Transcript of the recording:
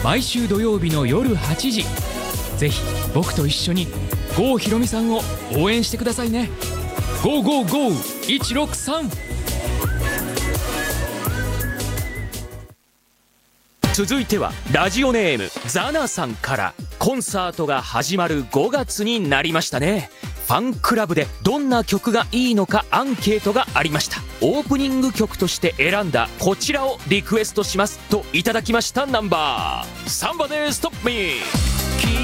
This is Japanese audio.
毎週土曜日の夜8時、ぜひ僕と一緒に郷ひろみさんを応援してくださいね。555163。 続いてはラジオネームザナさんから。コンサートが始まる5月になりましたね。ファンクラブでどんな曲がいいのかアンケートがありました。オープニング曲として選んだこちらをリクエストしますといただきましたナンバー、サンバでストップミー。